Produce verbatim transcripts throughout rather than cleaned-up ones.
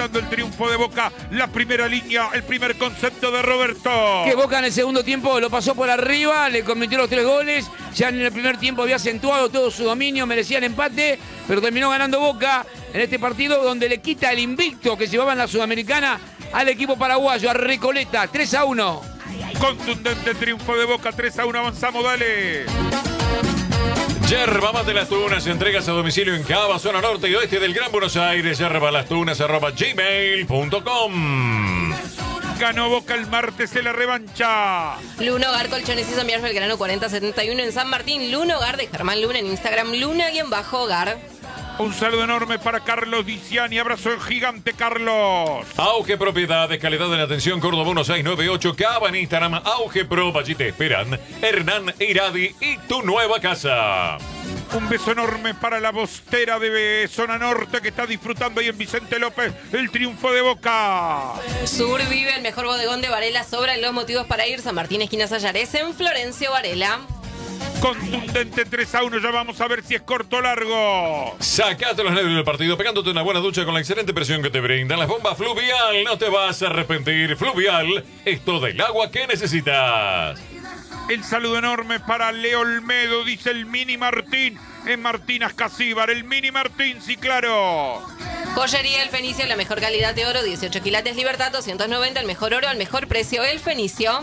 disfrutando el triunfo de Boca. La primera línea, el primer concepto de Roberto. Que Boca en el segundo tiempo lo pasó por arriba, le convirtió los tres goles. Ya en el primer tiempo había acentuado todo su dominio, merecía el empate, pero terminó ganando Boca en este partido donde le quita el invicto que llevaba en la Sudamericana al equipo paraguayo, a Recoleta, tres a uno. Contundente triunfo de Boca, tres a uno, avanzamos, dale. Yerba Mate Las Tunas, entregas a domicilio en Cava, zona norte y oeste del Gran Buenos Aires. Yerba Las Tunas arroba gmail punto com. Ganó Boca el martes en la revancha. Lunogar Colchones y Sommiers Belgrano cuarenta setenta y uno en San Martín. Lunogar de Germán Luna en Instagram, Luna-Hogar. Un saludo enorme para Carlos Diciani. Abrazo gigante, Carlos. Auge Propiedades, calidad de la atención, Córdoba uno seis nueve ocho, Cava en Instagram, Auge Pro, allí te esperan Hernán Iradi y tu nueva casa. Un beso enorme para la bostera de Zona Norte que está disfrutando ahí en Vicente López el triunfo de Boca. Sur vive el mejor bodegón de Varela. Sobran los motivos para ir. San Martín, esquina Sayares, en Florencio Varela. Contundente tres a uno, ya vamos a ver si es corto o largo. Sacate los nervios del partido pegándote una buena ducha con la excelente presión que te brindan las bombas Fluvial. No te vas a arrepentir. Fluvial es todo el agua que necesitas. El saludo enorme para Leo Olmedo, dice el Mini Martín en Martín Ascasíbar. El Mini Martín, sí, claro. Joyería El Fenicio, la mejor calidad de oro, dieciocho quilates Libertad, doscientos noventa, el mejor oro al mejor precio. El Fenicio.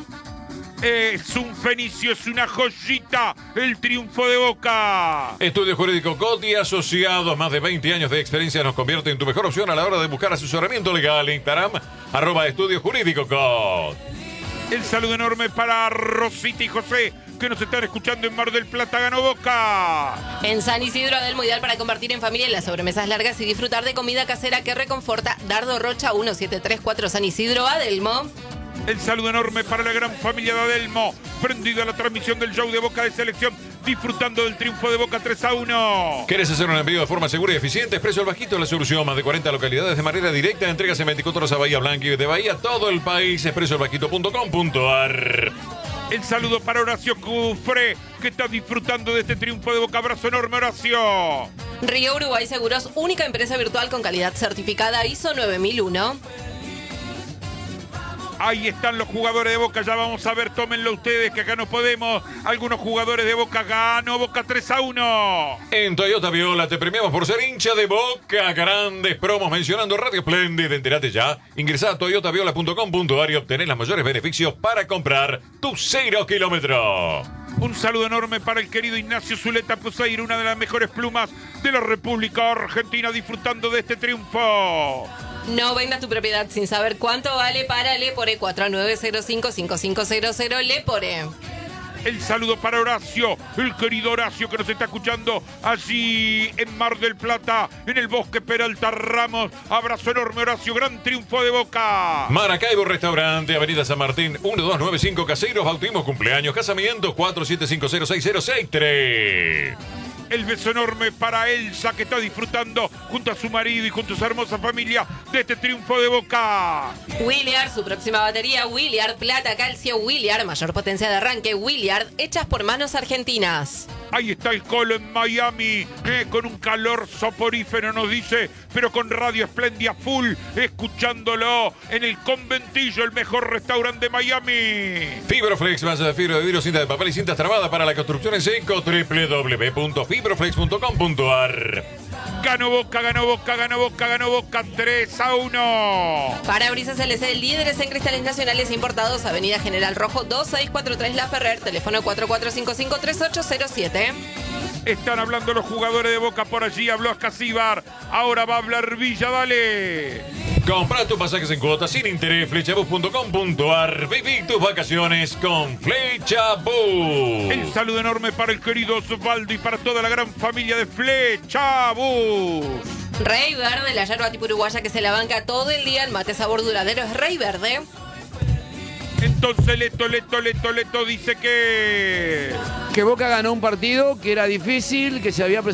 Es un Fenicio, es una joyita, el triunfo de Boca. Estudio Jurídico Coti, asociados, más de veinte años de experiencia, nos convierte en tu mejor opción a la hora de buscar asesoramiento legal. Instagram, arroba Estudio Jurídico Coti. El saludo enorme para Rosita y José, que nos están escuchando en Mar del Plata. Ganó Boca. En San Isidro, Adelmo, ideal para compartir en familia en las sobremesas largas y disfrutar de comida casera que reconforta. Dardo Rocha, uno siete tres cuatro, San Isidro, Adelmo. El saludo enorme para la gran familia de Adelmo, prendida a la transmisión del show de Boca de Selección, disfrutando del triunfo de Boca tres a uno. ¿Querés hacer un envío de forma segura y eficiente? Expreso El Bajito, la solución. Más de cuarenta localidades de manera directa. Entregas en veinticuatro horas a Bahía Blanca y de Bahía a todo el país. expreso el bajito punto com punto ar. El saludo para Horacio Cufré, que está disfrutando de este triunfo de Boca. Abrazo enorme, Horacio. Río Uruguay Seguros, única empresa virtual con calidad certificada I S O nueve mil uno. Ahí están los jugadores de Boca, ya vamos a ver, tómenlo ustedes, que acá no podemos. Algunos jugadores de Boca, ganó Boca tres a uno. En Toyota Viola te premiamos por ser hincha de Boca. Grandes promos mencionando Radio Splendid. Entérate ya. Ingresá a toyota viola punto com punto ar y obtenés los mayores beneficios para comprar tu cero kilómetro. Un saludo enorme para el querido Ignacio Zuleta Puseir, una de las mejores plumas de la República Argentina, disfrutando de este triunfo. No vendas tu propiedad sin saber cuánto vale para Lepore. Cuatro nueve cero cinco cinco cinco cero cero Lepore. El saludo para Horacio, el querido Horacio que nos está escuchando allí en Mar del Plata, en el Bosque Peralta Ramos. Abrazo enorme, Horacio, gran triunfo de Boca. Maracaibo Restaurante, Avenida San Martín, uno dos nueve cinco, Caseros, bautismos, cumpleaños, casamientos, cuatro siete cinco cero seis cero seis tres. El beso enorme para Elsa, que está disfrutando junto a su marido y junto a su hermosa familia de este triunfo de Boca. Williard, su próxima batería, Williard, plata, calcio, Williard, mayor potencia de arranque, Williard, hechas por manos argentinas. Ahí está el Colo en Miami, eh, con un calor soporífero, nos dice, pero con Radio Esplendia full, escuchándolo en el Conventillo, el mejor restaurante de Miami. Fibroflex, masa de fibra de vidrio, cinta de papel y cintas trabadas para la construcción en seco, doble u doble u doble u punto fibroflex punto com punto ar. Ganó Boca, ganó Boca, ganó Boca, ganó Boca tres a uno. Parabrisas L C, líderes en cristales nacionales importados, Avenida General Rojo dos seis cuatro tres La Ferrer, teléfono cuatro cuatro cinco cinco tres ocho cero siete. Están hablando los jugadores de Boca por allí, habló Ascasíbar, ahora va a hablar Villa, dale. Compra tus pasajes en cuotas sin interés, flechabus punto com punto ar. Viví tus vacaciones con Flechabus. El saludo enorme para el querido Osvaldo y para toda la gran familia de Flechabus. Rey Verde, la yerba tipo uruguaya que se la banca todo el día, el mate sabor duradero es Rey Verde. Entonces Leto, Leto, Leto, Leto dice que... Que Boca ganó un partido que era difícil, que se había